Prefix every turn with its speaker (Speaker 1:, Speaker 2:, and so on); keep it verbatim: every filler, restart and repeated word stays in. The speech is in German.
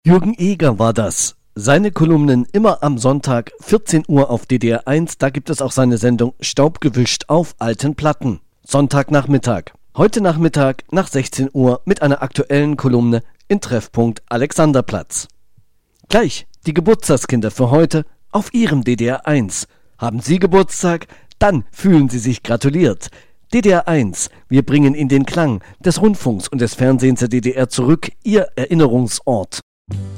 Speaker 1: Jürgen Eger war das. Seine Kolumnen immer am Sonntag, vierzehn Uhr auf D D R eins. Da gibt es auch seine Sendung Staub gewischt auf alten Platten. Sonntagnachmittag. Heute Nachmittag nach sechzehn Uhr mit einer aktuellen Kolumne in Treffpunkt Alexanderplatz. Gleich die Geburtstagskinder für heute auf ihrem D D R eins. Haben Sie Geburtstag? Dann fühlen Sie sich gratuliert. D D R eins, wir bringen in den Klang des Rundfunks und des Fernsehens der D D R zurück, Ihr Erinnerungsort.